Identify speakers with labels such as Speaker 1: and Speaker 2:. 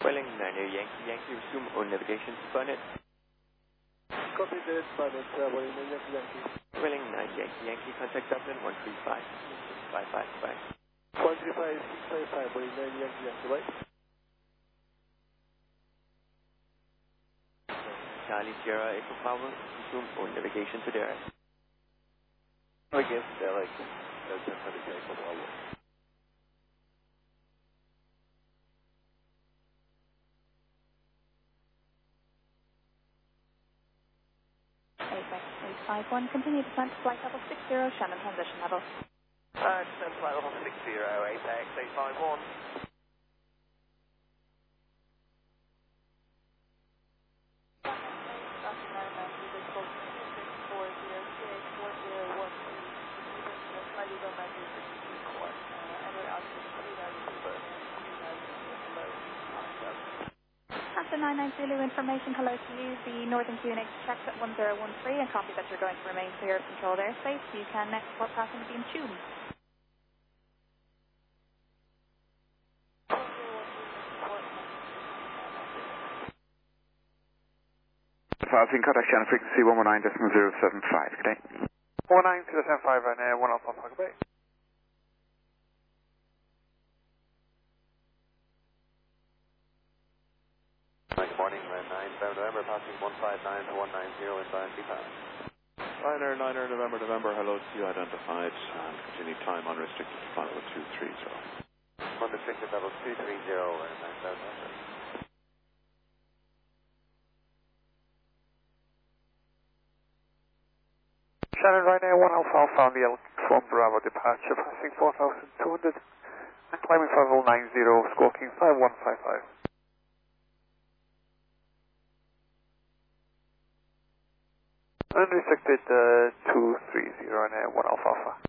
Speaker 1: Welling 9 Yankee, Yankee, resume on navigation to Barnet.
Speaker 2: Copy that, Barnet, Welling 9 Yankee, Yankee.
Speaker 1: Welling 9 Yankee, Yankee, contact Dublin 135-6555.
Speaker 2: 135-655, Welling 9 Yankee, Yankee, right?
Speaker 1: Charlie Sierra Echo Power, resume on navigation to there.
Speaker 2: Against Derek, Delta Charlie Echo Power.
Speaker 3: AFX 851, continue descent to flight level 60, Shannon transition level.
Speaker 4: Descent flight level 60, AFX 851.
Speaker 3: After 99 Zulu information, hello to you. The Northern QNH checks at 1013 and copy that you're going to remain clear of controlled airspace. You can next report passing beam tune.
Speaker 5: Passing contact channel frequency 119.075, good day.
Speaker 2: 190.75 and 1 Alpha Park Bay.
Speaker 4: Good morning, 9 November, passing 159 to 190 inbound DPAS.
Speaker 6: Niner, November, hello to you, identified, and continue time unrestricted to flight level 230.
Speaker 4: Unrestricted level 230, 9 November.
Speaker 2: Shannon Ryanair 1 Alpha Alpha on the L1 Bravo departure, passing 4,200 and climbing level 90, squawking 5155. Unrestricted 230 and 1 Alpha Alpha.